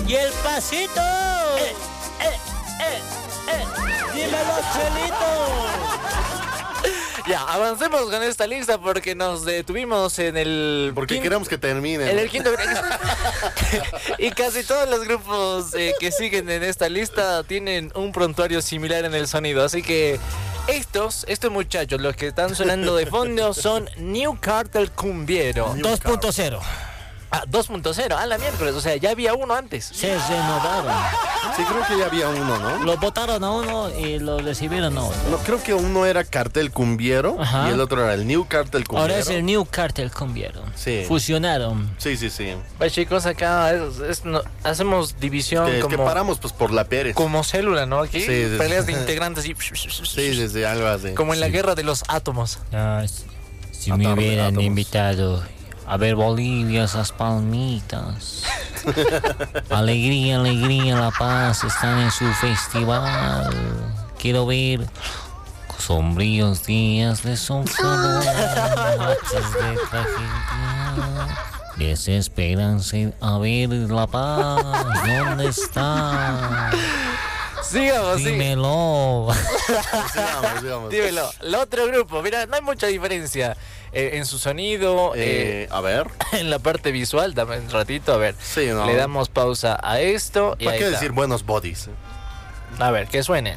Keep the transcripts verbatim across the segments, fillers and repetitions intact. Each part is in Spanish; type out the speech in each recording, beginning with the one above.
Y el pasito. Eh, eh, eh, eh. Dímelo, Chelito. Ya, avancemos con esta lista porque nos detuvimos en el... Porque quinto, queremos que termine. En ¿no? el quinto... Y casi todos los grupos eh, que siguen en esta lista tienen un prontuario similar en el sonido. Así que estos, estos muchachos, los que están sonando de fondo son New Cartel Cumbiero. New dos punto cero. Ah, dos punto cero, ah, la miércoles, o sea, ya había uno antes. Se renovaron. Sí, creo que ya había uno, ¿no? Lo votaron a uno y lo recibieron a otro. No, creo que uno era Cartel Cumbiero. Ajá. Y el otro era el New Cartel Cumbiero. Ahora es el New Cartel Cumbiero. Sí. Fusionaron. Sí, sí, sí. Pues chicos, acá es- es- no- hacemos división Que, como, que paramos pues por la Pérez. como célula, ¿no? Aquí, Sí, sí, sí. peleas de integrantes y... Sí, desde algo así. Como en la Sí. guerra de los átomos. Ah, si si Átomos, me hubieran átomos. invitado a ver Bolivia, esas palmitas. Alegría, alegría, la paz, están en su festival. Quiero ver sombríos días de sol, calor, noches de tragedia. Desesperanza a ver la paz, ¿dónde está? Sigamos, sí. Dímelo. Sigamos, sigamos. Dímelo. El otro grupo, mira, no hay mucha diferencia eh, en su sonido, eh, Eh, a ver. en la parte visual. Dame un ratito, a ver. Sí, ¿no? Le damos pausa a esto y ¿Para ahí qué está. decir buenos bodies? A ver, que suene.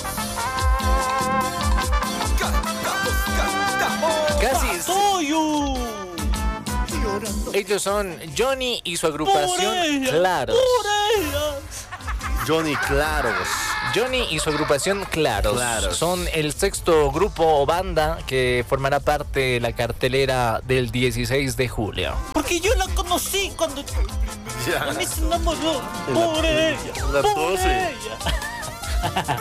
Casi. Ellos son Johnny y su agrupación Claros. Johnny Claros. Johnny y su agrupación Claros. Claros. Son el sexto grupo o banda que formará parte de la cartelera del dieciséis de julio. Porque yo la conocí cuando Ya. a mí se enamoró. En la- Por ella. en la por doce. ella.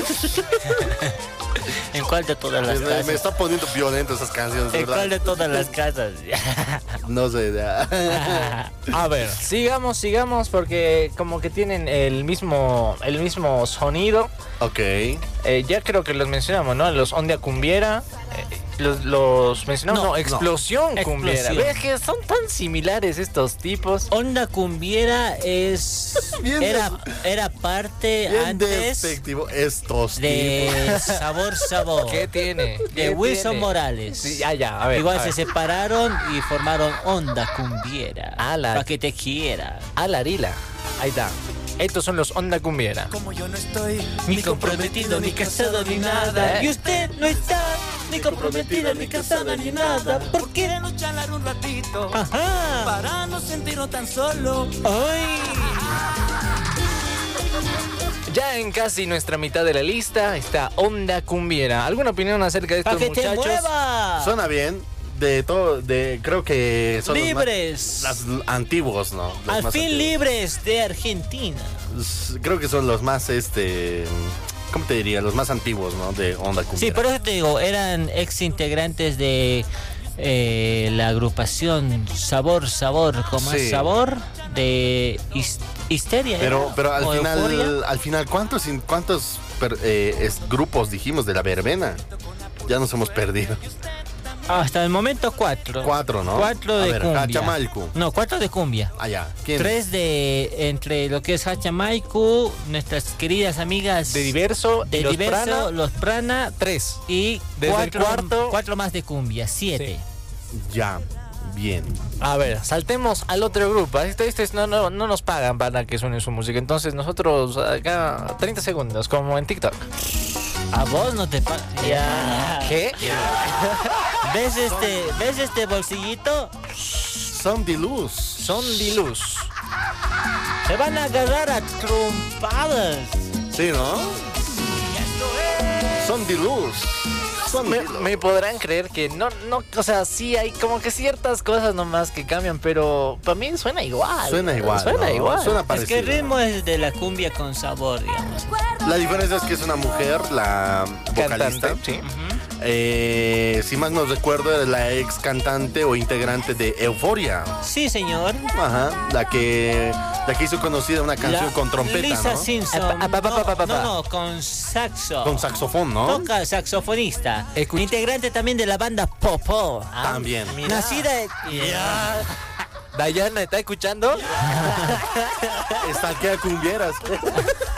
¿En cuál de todas las Me, me casas? está poniendo violento esas canciones, ¿En ¿verdad? cuál de todas las casas? No sé. ya. A ver, sigamos, sigamos porque como que tienen el mismo el mismo sonido. Ok. Eh, ya creo que los mencionamos, ¿no? Los Onda Cumbiera. eh, los, los mencionamos, no, No, Explosión no. Cumbiera. Explosión. ¿Ves que son tan similares estos tipos? Onda Cumbiera es Bien era de- era parte Bien antes despectivo estos de Sabor Sabor ¿Qué tiene? de ¿Qué Wilson tiene? Morales. Sí, ya, ya, a ver. Igual a se ver. separaron y formaron Onda Cumbiera. Ah, la- Para que te quiera. A la Arila. Ahí está. Estos son los Onda Cumbiera. Como yo no estoy Ni comprometido, ni casado, ni nada. ¿Eh? Y usted no está ni comprometido, ni casado, ni nada. ¿Por qué? Queremos charlar un ratito Ajá. para no sentirnos tan solo. Ay. Ya en casi nuestra mitad de la lista está Onda Cumbiera. ¿Alguna opinión acerca de ¡Para estos que te muchachos? mueva! Suena bien. De todo, de creo que son los Libres. más- las antiguos, ¿no? Los Al más fin antiguos. libres de Argentina. S- Creo que son los más, este, ¿cómo te diría? Los más antiguos, ¿no? De Onda Cumbiera. Sí, por eso te digo, eran ex integrantes de eh, la agrupación Sabor Sabor, como Sí. es Sabor de His- Histeria. Pero, ¿era? pero al ¿O final, Euforia? al final, ¿cuántos, in- cuántos per- eh, es- grupos dijimos de la verbena? Ya nos hemos perdido. Hasta el momento cuatro. Cuatro, ¿no? Cuatro A de ver, cumbia. Hachamalcu. No, cuatro de cumbia. Allá. ¿Quién? Tres de entre lo que es Hachamaiku, nuestras queridas amigas De Diverso, de y los Diverso, Prana, los Prana tres. y Desde cuatro, el cuarto- cuatro más de cumbia, siete. Ya. Bien. A ver, saltemos al otro grupo. Este, este es- no, no, no nos pagan para que suene su música. Entonces nosotros acá treinta segundos, como en TikTok. A vos no te pasa. Ya. ¿Qué? ¿Ves este, ¿Ves este bolsillito? Son de luz. Son Diluz. Se van a agarrar a trompadas. Sí, ¿no? Son de luz. Son Me, de luz. me podrán creer que no, no, o sea, sí hay como que ciertas cosas nomás que cambian, pero para mí suena igual. Suena igual. Suena ¿no? igual. Suena Es parecido. que el ritmo es de la cumbia con sabor, digamos. La diferencia es que es una mujer, la vocalista. Cantante, sí. Eh, si más no recuerdo, era la ex cantante o integrante de Euforia. Sí, señor. Ajá. La que, la que hizo conocida una canción La con trompeta, Lisa ¿no? Simpson. Ah, pa, pa, pa, pa, pa, No, pa. no, no, con saxo. Con saxofón, ¿no? Toca saxofonista. Escucha- Integrante también de la banda Popó. También. Mira. Nacida en... Dayana, ¿está escuchando? Estalquea cumbieras.